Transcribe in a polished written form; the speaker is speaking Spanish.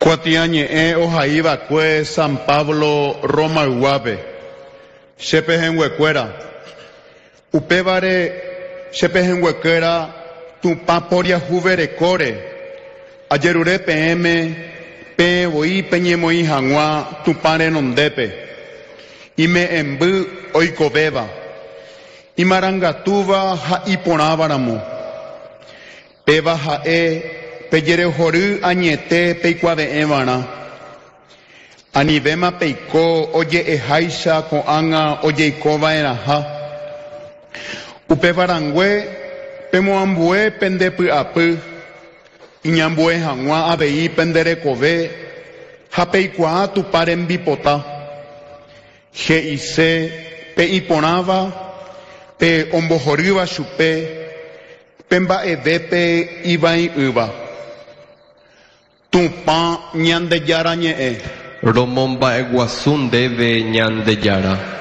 Cuatiañe ojaiva cue San Pablo Roma Uape. Shepejen huecuera. Upevare shepejen huecuera tu paporia juvere core. Ayerure PM pe voy peñemoi hangua tu pare nondepe. Y me embu oikobeba. Y marangatuva ha iponavaramo. Peva ha peyere joru añete peikuave evana. Anivema peiko oye ejaisha ko anga oye ikova eraha. Upevarangwe pemoambue pendepu apu. Iñambue hangua abei pendere kove. Hapeikwa tu paren bipota. Je ise pe iponava. Pe ombohoriva chupe. Pemba evepe ibai uva. Tumpa ñande yara ñe Romomba eguasun debe ñande yara.